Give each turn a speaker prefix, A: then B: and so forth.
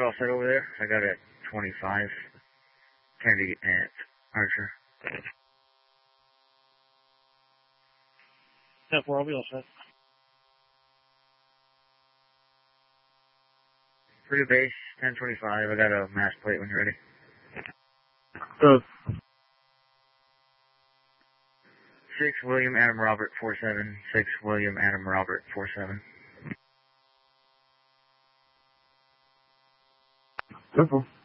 A: all set over there. I got it at 25. Kennedy at Archer.
B: 10-4, I'll be all set.
A: Free base, 1025. I got a mass plate when you're ready.
C: Go.
A: 6 William Adam Robert 47. 6 William Adam Robert 47.
C: Simple.